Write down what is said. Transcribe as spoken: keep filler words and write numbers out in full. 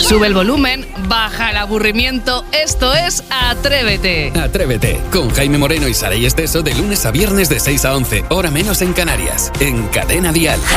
Sube el volumen, baja el aburrimiento. Esto es Atrévete. Atrévete, con Jaime Moreno y Saray Esteso de lunes a viernes de seis a once, hora menos en Canarias, en Cadena Dial.